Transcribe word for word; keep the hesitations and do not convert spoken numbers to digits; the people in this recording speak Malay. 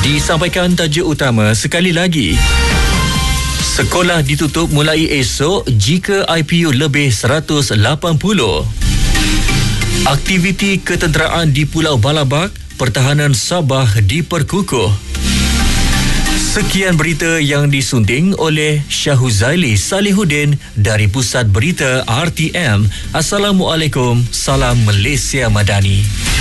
Disampaikan tajuk utama sekali lagi. Sekolah ditutup mulai esok jika I P U lebih seratus lapan puluh. Aktiviti ketenteraan di Pulau Balabak, pertahanan Sabah diperkukuh. Sekian berita yang disunting oleh Syahuzaili Salihuddin dari Pusat Berita R T M. Assalamualaikum, salam Malaysia Madani.